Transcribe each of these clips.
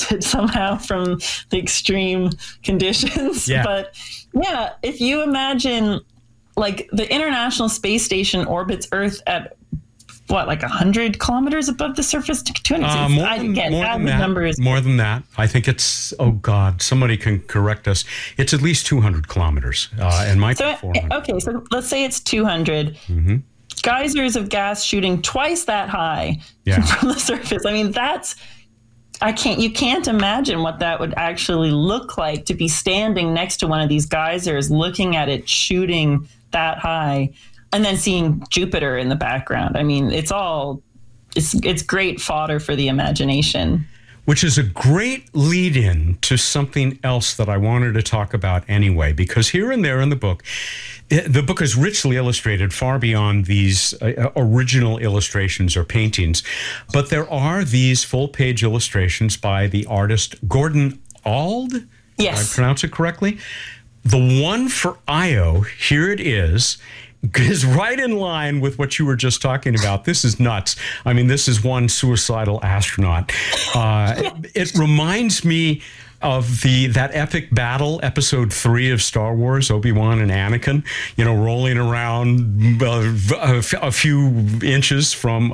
protected somehow from the extreme conditions. Yeah. But yeah, if you imagine, like, the International Space Station orbits Earth at what, like 100 kilometers above the surface? 200? More than that. I think it's, oh God, somebody can correct us. It's at least 200 kilometers and might be 400. Okay, so let's say it's 200. Mm-hmm. Geysers of gas shooting twice that high from the surface. I mean, you can't imagine what that would actually look like to be standing next to one of these geysers, looking at it shooting that high, and then seeing Jupiter in the background. I mean, it's great fodder for the imagination. Which is a great lead-in to something else that I wanted to talk about anyway, because here and there in the book is richly illustrated far beyond these original illustrations or paintings. But there are these full-page illustrations by the artist Gordon Auld. Yes. Did I pronounce it correctly? The one for Io, here it is right in line with what you were just talking about. This is nuts. I mean, this is one suicidal astronaut. It reminds me of that epic battle, episode 3 of Star Wars, Obi-Wan and Anakin, rolling around a few inches from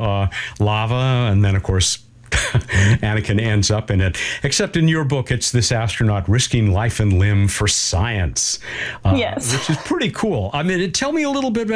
lava. And then, of course, Anakin ends up in it. Except in your book, it's this astronaut risking life and limb for science. Yes. Which is pretty cool. I mean, tell us a little bit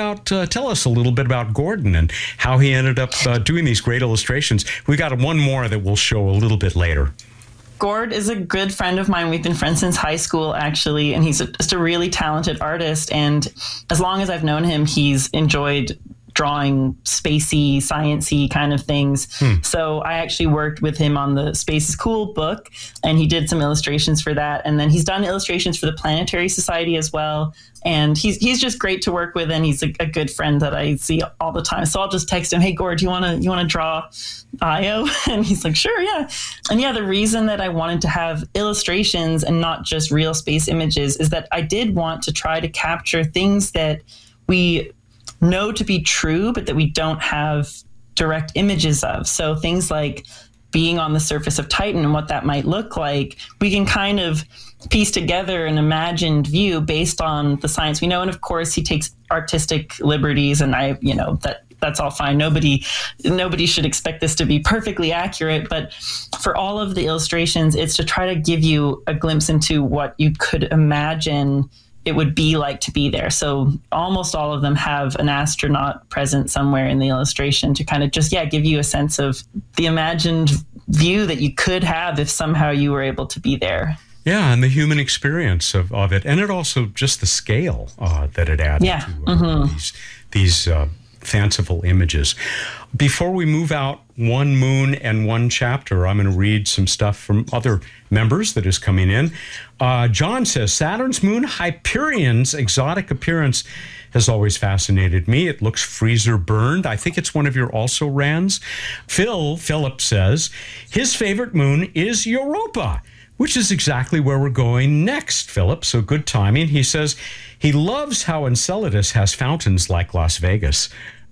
about Gordon and how he ended up doing these great illustrations. We got one more that we'll show a little bit later. Gord is a good friend of mine. We've been friends since high school, actually, and he's just a really talented artist. And as long as I've known him, he's enjoyed drawing spacey, sciencey kind of things. So I actually worked with him on the Space is Cool book, and he did some illustrations for that. And then he's done illustrations for the Planetary Society as well. And he's just great to work with, and he's a good friend that I see all the time. So I'll just text him, "Hey, Gord, you wanna draw Io?" And he's like, "Sure, yeah." And yeah, the reason that I wanted to have illustrations and not just real space images is that I did want to try to capture things that we know to be true, but that we don't have direct images of. So things like being on the surface of Titan and what that might look like, we can kind of piece together an imagined view based on the science we know. And of course, he takes artistic liberties, and that's all fine. Nobody should expect this to be perfectly accurate, but for all of the illustrations, it's to try to give you a glimpse into what you could imagine it would be like to be there. So almost all of them have an astronaut present somewhere in the illustration to kind of just, give you a sense of the imagined view that you could have if somehow you were able to be there. Yeah, and the human experience of it. And it also just the scale that it adds to these fanciful images. Before we move out one moon and one chapter, I'm going to read some stuff from other members that is coming in. John says, Saturn's moon Hyperion's exotic appearance has always fascinated me. It looks freezer burned. I think it's one of your also rans. Philip says, his favorite moon is Europa, which is exactly where we're going next, Philip. So good timing. He says he loves how Enceladus has fountains like Las Vegas.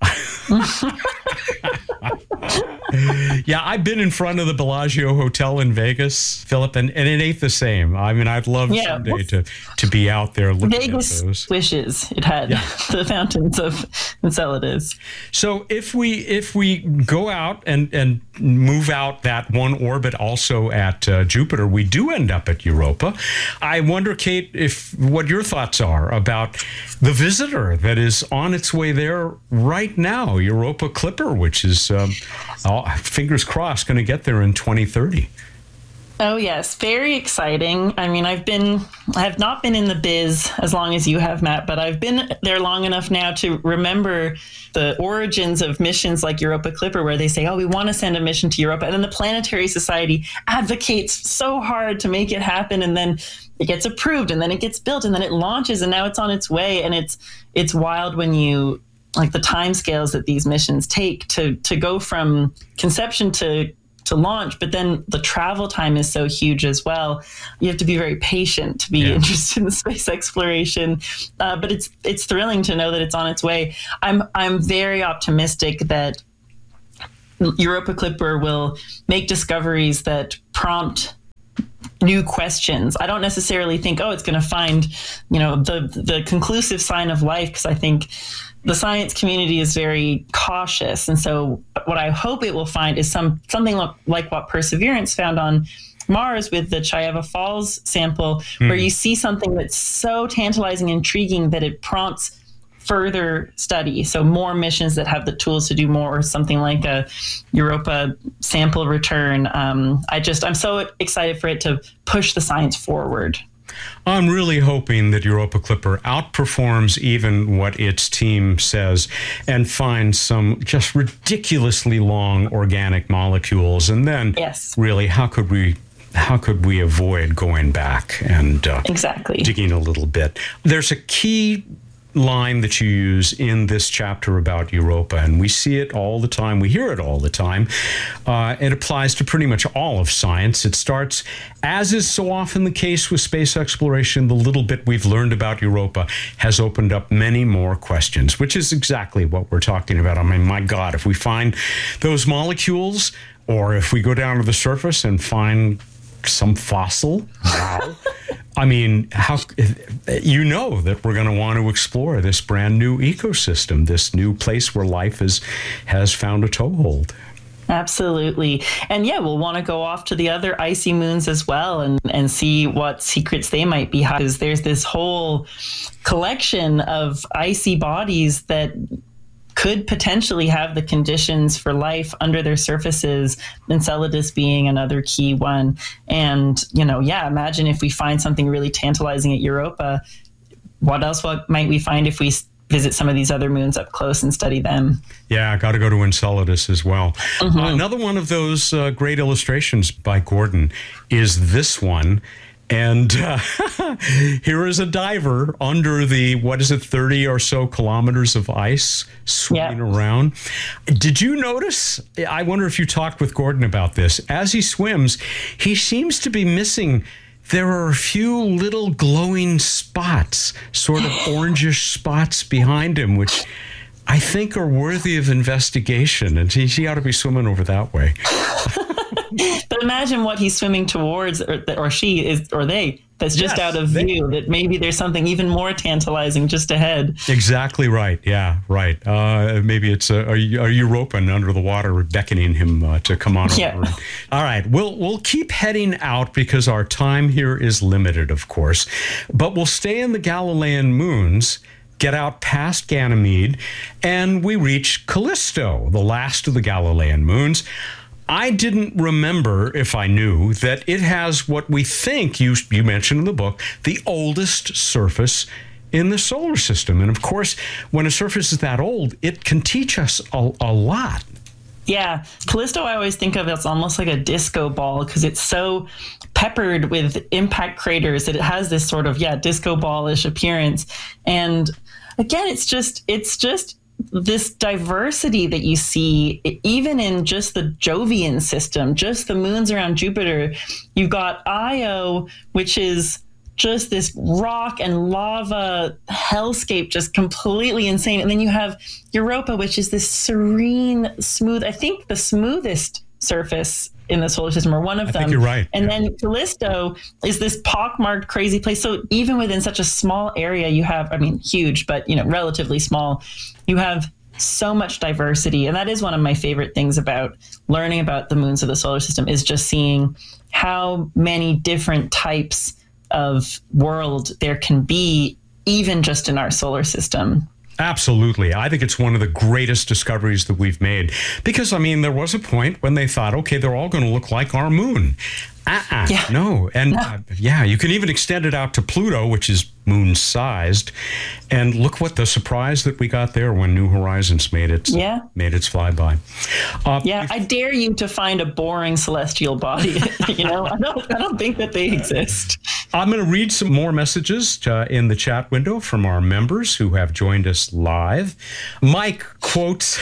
Yeah, I've been in front of the Bellagio Hotel in Vegas, Philip, and it ain't the same. I mean, I'd love someday to be out there looking Vegas at those. Wishes it had the fountains of Enceladus. So if we go out and move out that one orbit also at Jupiter, we do end up at Europa. I wonder, Kate, what your thoughts are about the visitor that is on its way there right now, Europa Clipper, which is fingers crossed going to get there in 2030. Oh, yes. Very exciting. I mean, I have not been in the biz as long as you have, Matt, but I've been there long enough now to remember the origins of missions like Europa Clipper, where they say, we want to send a mission to Europa. And then the Planetary Society advocates so hard to make it happen. And then it gets approved, and then it gets built, and then it launches, and now it's on its way. And it's wild when you, like, the timescales that these missions take to go from conception to launch, but then the travel time is so huge as well. You have to be very patient to be interested in space exploration, but it's thrilling to know that it's on its way. I'm very optimistic that Europa Clipper will make discoveries that prompt new questions. I don't necessarily think, it's going to find, the conclusive sign of life, because I think the science community is very cautious. And so what I hope it will find is something like what Perseverance found on Mars with the Chaiova Falls sample, where you see something that's so tantalizing and intriguing that it prompts further study. So more missions that have the tools to do more, or something like a Europa sample return. I'm so excited for it to push the science forward. I'm really hoping that Europa Clipper outperforms even what its team says and finds some just ridiculously long organic molecules. And then really, how could we avoid going back and digging a little bit? There's a key line that you use in this chapter about Europa, and we see it all the time. We hear it all the time. It applies to pretty much all of science. It starts, as is so often the case with space exploration, the little bit we've learned about Europa has opened up many more questions, which is exactly what we're talking about. I mean, my God, if we find those molecules, or if we go down to the surface and find some fossil, wow. I mean, that we're going to want to explore this brand new ecosystem, this new place where life has found a toehold. Absolutely. And we'll want to go off to the other icy moons as well and see what secrets they might be. Because there's this whole collection of icy bodies that could potentially have the conditions for life under their surfaces, Enceladus being another key one. And, imagine if we find something really tantalizing at Europa, what might we find if we visit some of these other moons up close and study them? Yeah, got to go to Enceladus as well. Another one of those great illustrations by Gordon is this one. And here is a diver under the, 30 or so kilometers of ice swimming around. Did you notice? I wonder if you talked with Gordon about this. As he swims, he seems to be missing. There are a few little glowing spots, sort of orangish spots behind him, which I think are worthy of investigation. And he ought to be swimming over that way. But imagine what he's swimming towards, or she is, or they, that's just out of view, that maybe there's something even more tantalizing just ahead. Exactly right. Yeah, right. Maybe it's a Europan under the water beckoning him to come on over. All right. We'll keep heading out because our time here is limited, of course. But we'll stay in the Galilean moons, get out past Ganymede, and we reach Callisto, the last of the Galilean moons. I didn't remember, if I knew, that it has what we think, you mentioned in the book, the oldest surface in the solar system. And of course, when a surface is that old, it can teach us a lot. Yeah, Callisto I always think of as almost like a disco ball, because it's so peppered with impact craters that it has this sort of, disco ball-ish appearance. And again, it's just this diversity that you see, even in just the Jovian system, just the moons around Jupiter. You've got Io, which is just this rock and lava hellscape, just completely insane. And then you have Europa, which is this serene, smooth, I think the smoothest surface in the solar system, or one of them. I think you're right. And then Callisto is this pockmarked, crazy place. So even within such a small area, you have, huge, but relatively small, you have so much diversity. And that is one of my favorite things about learning about the moons of the solar system, is just seeing how many different types of world there can be, even just in our solar system. Absolutely. I think it's one of the greatest discoveries that we've made, because, there was a point when they thought, okay, they're all going to look like our moon. No. And you can even extend it out to Pluto, which is moon-sized. And look what the surprise that we got there when New Horizons made its flyby. I dare you to find a boring celestial body. I don't think that they exist. I'm going to read some more messages in the chat window from our members who have joined us live. Mike quotes,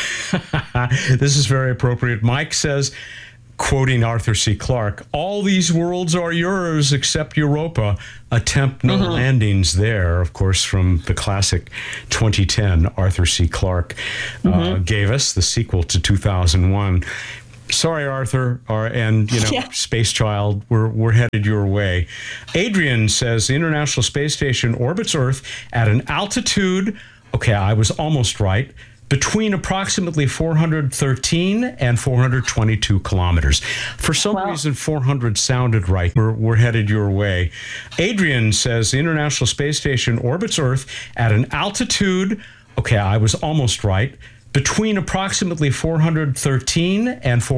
this is very appropriate. Mike says, quoting Arthur C. Clarke, "All these worlds are yours except Europa. Attempt no landings there." Of course, from the classic 2010, Arthur C. Clarke gave us the sequel to 2001. Sorry, Arthur, and Space Child, we're headed your way. Adrian says the International Space Station orbits Earth at an altitude, okay, I was almost right, between approximately 413 and 422 kilometers. For some reason, 400 sounded right. We're headed your way. Adrian says the International Space Station orbits Earth at an altitude, okay, I was almost right, between approximately 413 and